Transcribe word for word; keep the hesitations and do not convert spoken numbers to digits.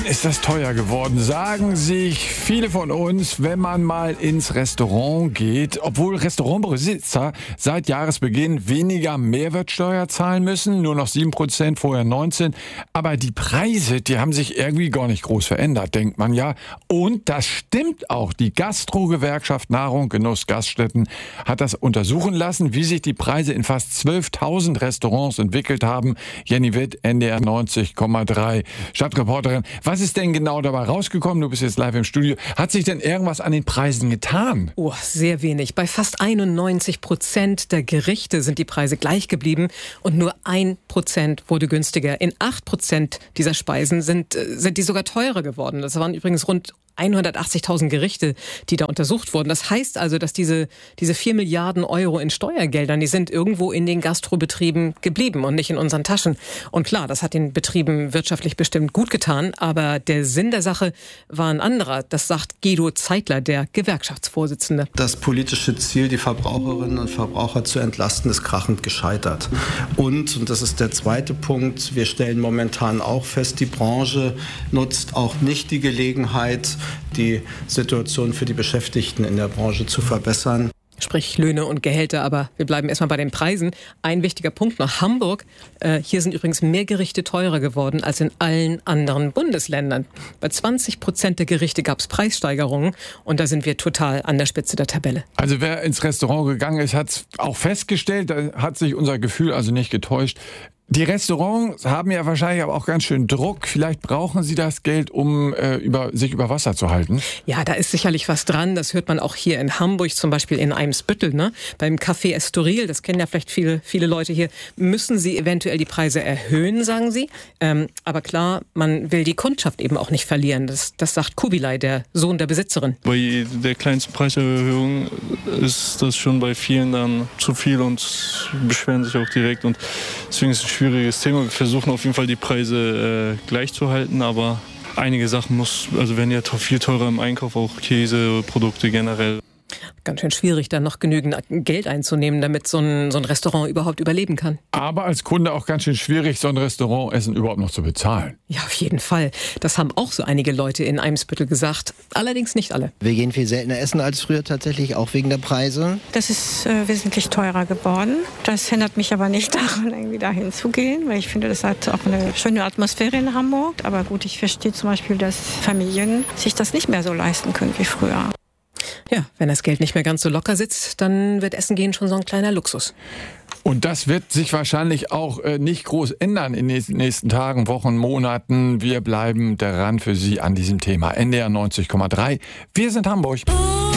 ist das teuer geworden, sagen sich viele von uns, wenn man mal ins Restaurant geht. Obwohl Restaurantbesitzer seit Jahresbeginn weniger Mehrwertsteuer zahlen müssen, nur noch sieben Prozent, vorher neunzehn. Aber die Preise, die haben sich irgendwie gar nicht groß verändert, denkt man ja. Und das stimmt auch. Die Gastro-Gewerkschaft Nahrung, Genuss, Gaststätten hat das untersuchen lassen, wie sich die Preise in fast zwölftausend Restaurants entwickelt haben. Jenny Witt, N D R neunzig Komma drei, Stadtreporterin. Was ist denn genau dabei rausgekommen? Du bist jetzt live im Studio. Hat sich denn irgendwas an den Preisen getan? Oh, sehr wenig. Bei fast einundneunzig Prozent der Gerichte sind die Preise gleich geblieben und nur ein Prozent wurde günstiger. In acht Prozent dieser Speisen sind, sind die sogar teurer geworden. Das waren übrigens rund hundertachtzigtausend Gerichte, die da untersucht wurden. Das heißt also, dass diese, diese vier Milliarden Euro in Steuergeldern, die sind irgendwo in den Gastrobetrieben geblieben und nicht in unseren Taschen. Und klar, das hat den Betrieben wirtschaftlich bestimmt gut getan, aber der Sinn der Sache war ein anderer. Das sagt Guido Zeitler, der Gewerkschaftsvorsitzende. Das politische Ziel, die Verbraucherinnen und Verbraucher zu entlasten, ist krachend gescheitert. Und, und das ist der zweite Punkt, wir stellen momentan auch fest, die Branche nutzt auch nicht die Gelegenheit, die Situation für die Beschäftigten in der Branche zu verbessern. Sprich Löhne und Gehälter, aber wir bleiben erstmal bei den Preisen. Ein wichtiger Punkt noch, Hamburg. Äh, hier sind übrigens mehr Gerichte teurer geworden als in allen anderen Bundesländern. Bei zwanzig Prozent der Gerichte gab es Preissteigerungen und da sind wir total an der Spitze der Tabelle. Also wer ins Restaurant gegangen ist, hat es auch festgestellt, da hat sich unser Gefühl also nicht getäuscht. Die Restaurants haben ja wahrscheinlich aber auch ganz schön Druck. Vielleicht brauchen sie das Geld, um äh, über, sich über Wasser zu halten. Ja, da ist sicherlich was dran. Das hört man auch hier in Hamburg, zum Beispiel in Eimsbüttel. Ne? Beim Café Estoril, das kennen ja vielleicht viele, viele Leute hier, müssen sie eventuell die Preise erhöhen, sagen sie. Ähm, aber klar, man will die Kundschaft eben auch nicht verlieren. Das, das sagt Kubilay, der Sohn der Besitzerin. Bei der kleinsten Preiserhöhung ist das schon bei vielen dann zu viel und beschweren sich auch direkt. Und deswegen ist es schwieriges Thema. Wir versuchen auf jeden Fall die Preise äh, gleich zu halten, aber einige Sachen muss, also werden ja viel teurer im Einkauf, auch Käse, Produkte generell. Ganz schön schwierig, dann noch genügend Geld einzunehmen, damit so ein, so ein Restaurant überhaupt überleben kann. Aber als Kunde auch ganz schön schwierig, so ein Restaurantessen überhaupt noch zu bezahlen. Ja, auf jeden Fall. Das haben auch so einige Leute in Eimsbüttel gesagt. Allerdings nicht alle. Wir gehen viel seltener essen als früher tatsächlich, auch wegen der Preise. Das ist äh, wesentlich teurer geworden. Das hindert mich aber nicht daran, irgendwie dahin zu gehen, weil ich finde, das hat auch eine schöne Atmosphäre in Hamburg. Aber gut, ich verstehe zum Beispiel, dass Familien sich das nicht mehr so leisten können wie früher. Ja, wenn das Geld nicht mehr ganz so locker sitzt, dann wird Essen gehen schon so ein kleiner Luxus. Und das wird sich wahrscheinlich auch äh, nicht groß ändern in den nächsten Tagen, Wochen, Monaten. Wir bleiben daran für Sie an diesem Thema. N D R neunzig Komma drei. Wir sind Hamburg.